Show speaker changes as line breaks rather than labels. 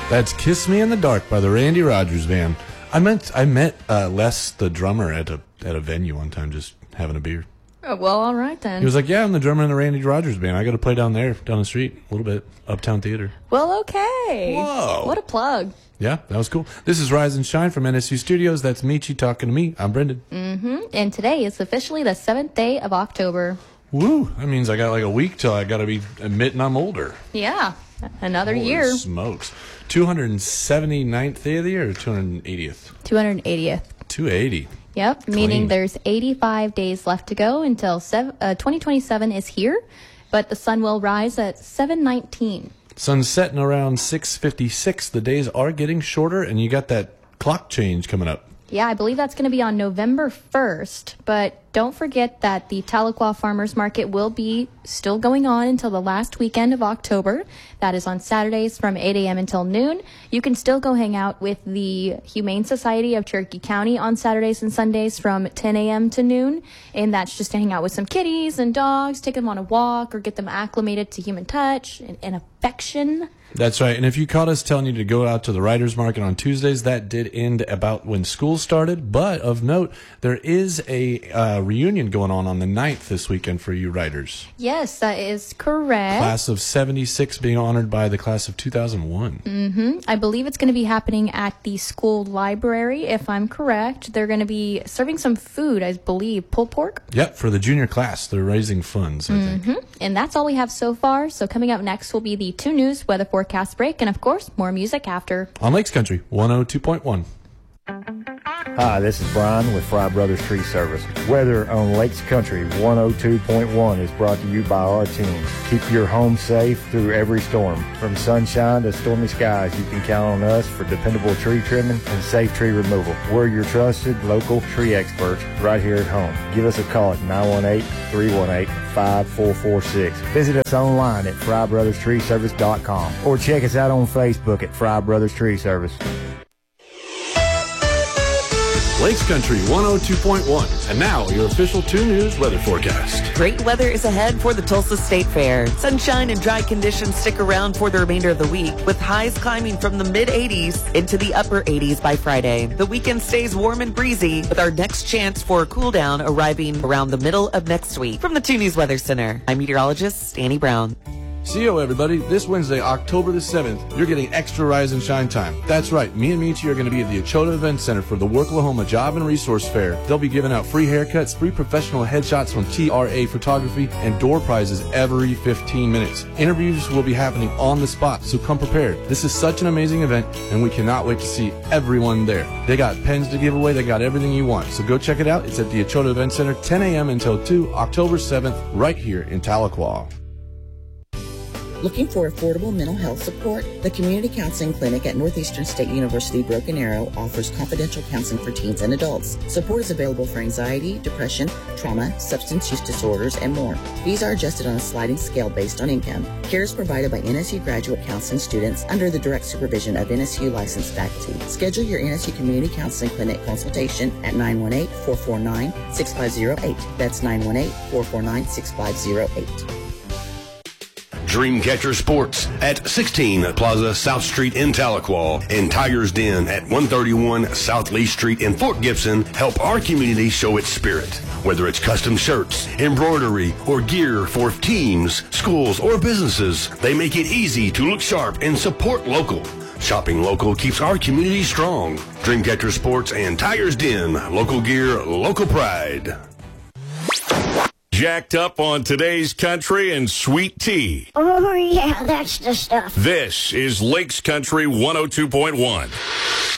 That's Kiss Me in the Dark by the Randy Rogers Band. I met Les, the drummer, at a venue one time, just having a beer.
Oh, well, all right then.
He was like, yeah, I'm the drummer in the Randy Rogers Band. I got to play down the street, a little bit, Uptown Theater.
Well, okay.
Whoa.
What a plug.
Yeah, that was cool. This is Rise and Shine from NSU Studios. That's Michi talking to me. I'm Brendan.
And today is officially the 7th day of October.
Woo! That means I got like a week till I got to be admitting I'm older.
Yeah, another
Holy
year.
Smokes. 279th day of the year or 280th?
280th.
280.
Yep,
Clean.
meaning there's 85 days left to go until 2027 is here, but the sun will rise at 7:19.
Sun's setting around 6:56. The days are getting shorter, and you got that clock change coming up.
Yeah, I believe that's going to be on November 1st, but don't forget that the Tahlequah Farmers Market will be still going on until the last weekend of October. That is on Saturdays from 8 a.m. until noon. You can still go hang out with the Humane Society of Cherokee County on Saturdays and Sundays from 10 a.m. to noon, and that's just to hang out with some kitties and dogs, take them on a walk, or get them acclimated to human touch and affection.
That's right. And if you caught us telling you to go out to the Writers Market on Tuesdays, that did end about when school started. But of note, there is a reunion going on the 9th this weekend for you writers.
Yes, that is correct.
Class of 76 being honored by the class of 2001.
I believe it's going to be happening at the school library, if I'm correct. They're going to be serving some food, I believe, pulled pork.
Yep, for the junior class. They're raising funds, I think.
And that's all we have so far. So coming up next will be the 2 News weather forecast break, and of course, more music after.
On Lakes Country, 102.1.
Hi, this is Brian with Fry Brothers Tree Service. Weather on Lakes Country 102.1 is brought to you by our team. Keep your home safe through every storm. From sunshine to stormy skies, you can count on us for dependable tree trimming and safe tree removal. We're your trusted local tree experts right here at home. Give us a call at 918-318-5446. Visit us online at FryBrothersTreeService.com or check us out on Facebook at Fry Brothers Tree Service.
Lakes Country 102.1. And now, your official 2 News weather forecast.
Great weather is ahead for the Tulsa State Fair. Sunshine and dry conditions stick around for the remainder of the week, with highs climbing from the mid-80s into the upper 80s by Friday. The weekend stays warm and breezy, with our next chance for a cool down arriving around the middle of next week. From the 2 News Weather Center, I'm meteorologist Annie Brown.
See you, everybody. This Wednesday, October the 7th, you're getting extra Rise and Shine time. That's right. Me and Michi are going to be at the Ochota Event Center for the Worklahoma Job and Resource Fair. They'll be giving out free haircuts, free professional headshots from TRA Photography, and door prizes every 15 minutes. Interviews will be happening on the spot, so come prepared. This is such an amazing event, and we cannot wait to see everyone there. They got pens to give away. They got everything you want. So go check it out. It's at the Ochota Event Center, 10 a.m. until 2, October 7th, right here in Tahlequah.
Looking for affordable mental health support? The Community Counseling Clinic at Northeastern State University Broken Arrow offers confidential counseling for teens and adults. Support is available for anxiety, depression, trauma, substance use disorders, and more. Fees are adjusted on a sliding scale based on income. Care is provided by NSU graduate counseling students under the direct supervision of NSU licensed faculty. Schedule your NSU Community Counseling Clinic consultation at 918-449-6508. That's 918-449-6508.
Dreamcatcher Sports at 16 Plaza South Street in Tahlequah and Tiger's Den at 131 South Lee Street in Fort Gibson help our community show its spirit. Whether it's custom shirts, embroidery, or gear for teams, schools, or businesses, they make it easy to look sharp and support local. Shopping local keeps our community strong. Dreamcatcher Sports and Tiger's Den. Local gear, local pride.
Jacked up on today's country and sweet tea.
Oh, yeah, that's the stuff.
This is Lakes Country 102.1.